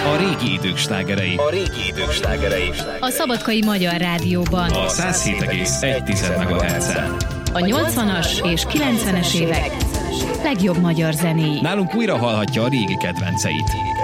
A régi idők slágerei. A Szabadkai Magyar Rádióban. A 107,1 MHz-en. A 80-as és 90-es évek legjobb magyar zenéi. Nálunk újra hallhatja a régi kedvenceit.